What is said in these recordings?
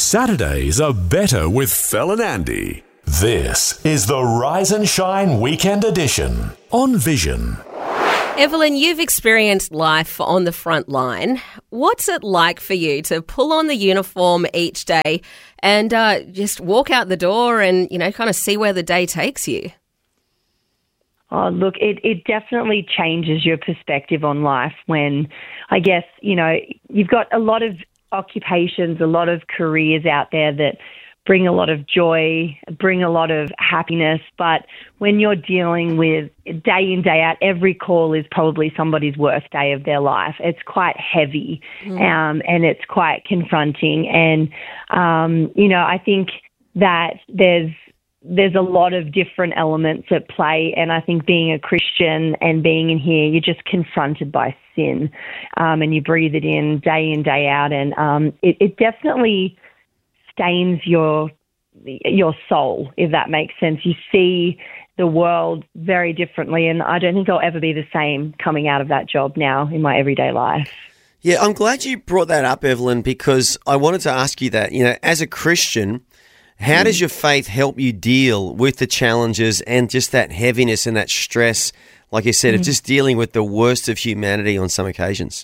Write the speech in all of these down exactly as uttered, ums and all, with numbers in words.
Saturdays are better with Fel and Andy. This is the Rise and Shine Weekend Edition on Vision. Evelyn, you've experienced life on the front line. What's it like for you to pull on the uniform each day and uh, just walk out the door and, you know, kind of see where the day takes you? Oh, look, it, it definitely changes your perspective on life when, I guess, you know, you've got a lot of occupations, a lot of careers out there that bring a lot of joy, bring a lot of happiness. But when you're dealing with day in, day out, every call is probably somebody's worst day of their life. It's quite heavy mm. um, and it's quite confronting. And, um, you know, I think that there's there's a lot of different elements at play. And I think being a Christian and being in here, you're just confronted by sin um, and you breathe it in day in, day out. And um, it, it definitely stains your your soul, if that makes sense. You see the world very differently, and I don't think I'll ever be the same coming out of that job now in my everyday life. Yeah, I'm glad you brought that up, Evelyn, because I wanted to ask you that. You know, as a Christian, how does your faith help you deal with the challenges and just that heaviness and that stress, like you said, mm. of just dealing with the worst of humanity on some occasions?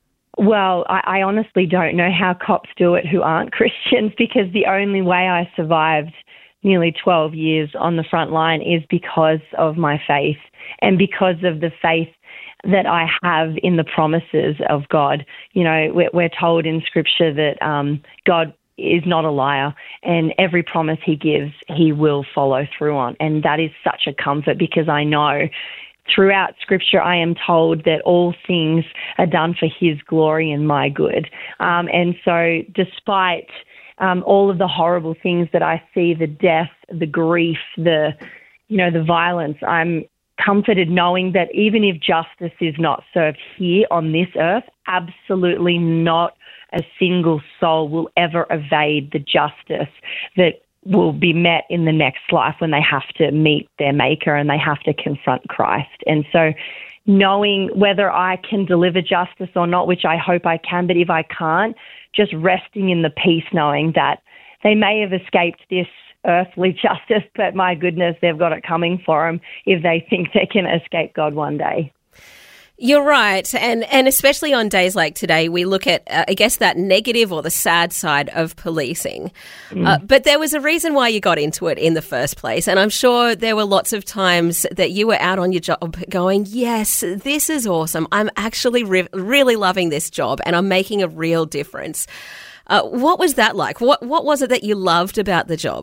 Well, I, I honestly don't know how cops do it who aren't Christians, because the only way I survived nearly twelve years on the front line is because of my faith and because of the faith that I have in the promises of God. You know, we're, we're told in Scripture that um, God is not a liar, and every promise he gives, he will follow through on. And that is such a comfort, because I know throughout Scripture, I am told that all things are done for his glory and my good. Um, and so despite um, all of the horrible things that I see, the death, the grief, the, you know, the violence, I'm comforted knowing that even if justice is not served here on this earth, absolutely not a single soul will ever evade the justice that will be met in the next life when they have to meet their Maker and they have to confront Christ. And so knowing whether I can deliver justice or not, which I hope I can, but if I can't, just resting in the peace knowing that they may have escaped this earthly justice, but my goodness, they've got it coming for them if they think they can escape God one day. You're right. And and especially on days like today, we look at, uh, I guess, that negative or the sad side of policing. Mm. Uh, but there was a reason why you got into it in the first place. And I'm sure there were lots of times that you were out on your job going, yes, this is awesome. I'm actually re- really loving this job and I'm making a real difference. Uh, what was that like? What What was it that you loved about the job?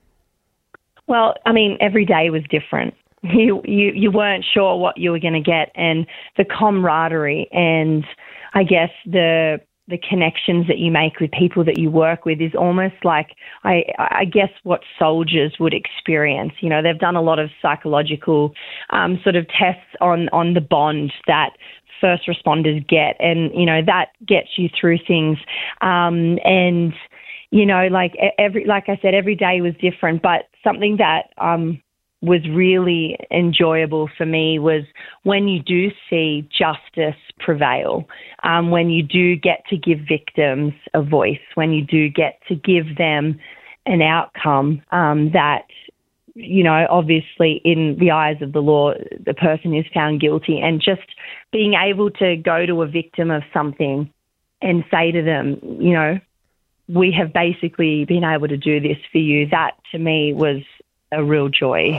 Well, I mean, every day was different. You, you you weren't sure what you were going to get, and the camaraderie and I guess the the connections that you make with people that you work with is almost like I, I guess what soldiers would experience. You know, they've done a lot of psychological um, sort of tests on, on the bond that first responders get, and you know that gets you through things. Um, and you know, like every like I said, every day was different, but something that um. was really enjoyable for me was when you do see justice prevail, um, when you do get to give victims a voice, when you do get to give them an outcome um, that, you know, obviously in the eyes of the law, the person is found guilty, and just being able to go to a victim of something and say to them, you know, we have basically been able to do this for you. That to me was a real joy.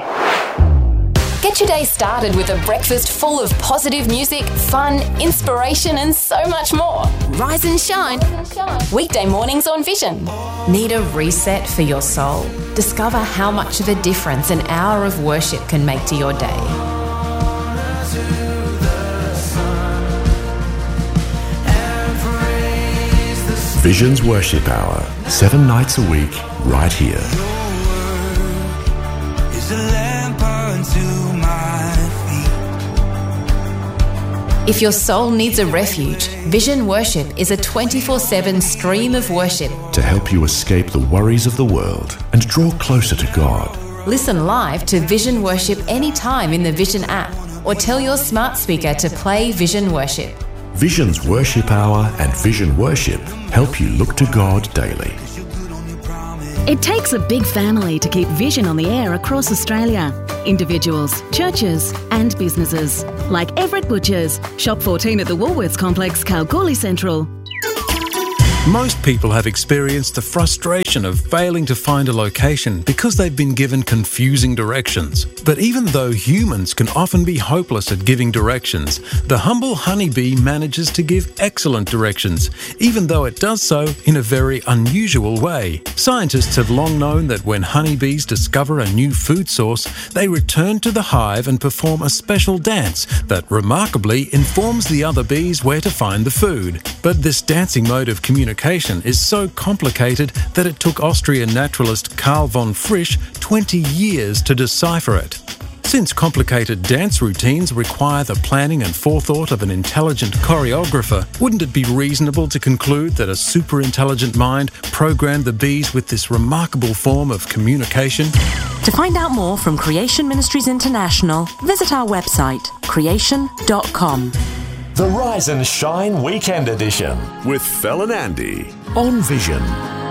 Get your day started with a breakfast full of positive music, fun, inspiration, and so much more. Rise and shine. Weekday mornings on Vision. Need a reset for your soul? Discover how much of a difference an hour of worship can make to your day. Vision's Worship Hour, seven nights a week, right here. If your soul needs a refuge, Vision Worship is a twenty-four seven stream of worship to help you escape the worries of the world and draw closer to God. Listen live to Vision Worship anytime in the Vision app, or tell your smart speaker to play Vision Worship. Vision's Worship Hour and Vision Worship help you look to God daily. It takes a big family to keep Vision on the air across Australia. Individuals, churches and businesses. Like Everett Butchers, Shop fourteen at the Woolworths Complex, Kalgoorlie Central. Most people have experienced the frustration of failing to find a location because they've been given confusing directions. But even though humans can often be hopeless at giving directions, the humble honeybee manages to give excellent directions, even though it does so in a very unusual way. Scientists have long known that when honeybees discover a new food source, they return to the hive and perform a special dance that remarkably informs the other bees where to find the food. But this dancing mode of communication is so complicated that it took Austrian naturalist Carl von Frisch twenty years to decipher it. Since complicated dance routines require the planning and forethought of an intelligent choreographer, wouldn't it be reasonable to conclude that a super-intelligent mind programmed the bees with this remarkable form of communication? To find out more from Creation Ministries International, visit our website, creation dot com. The Rise and Shine Weekend Edition with Fel and Andy on Vision.